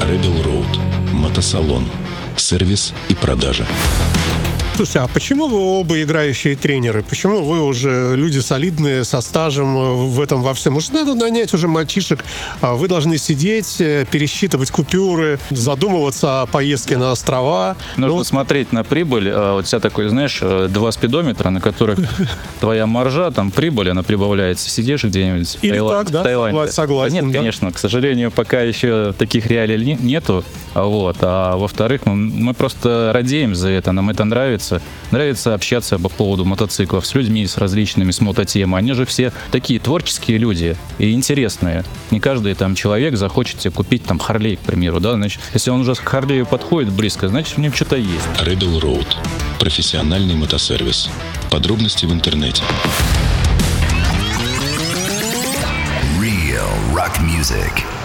Rebel Road. Мотосалон. Сервис и продажа. Слушайте, а почему вы оба играющие тренеры? Почему вы уже люди солидные, со стажем в этом во всем? Может, надо нанять уже мальчишек? Вы должны сидеть, пересчитывать купюры, задумываться о поездке на острова. Нужно смотреть на прибыль. Вот у тебя такой, знаешь, 2 спидометра, на которых твоя маржа, там прибыль, она прибавляется. Сидишь где-нибудь в Таиланде. Согласен. Нет, да? конечно, к сожалению, пока еще таких реалий нету. Вот. А во-вторых, мы просто радеем за это, нам это нравится. Нравится общаться по поводу мотоциклов с людьми, с различными, с мототемой. Они же все такие творческие люди и интересные. Не каждый там человек захочет себе купить там Харлей, к примеру, да? Значит, если он уже к Харлею подходит близко, значит, в нем что-то есть. Rebel Road. Профессиональный мотосервис. Подробности в интернете. Real rock music.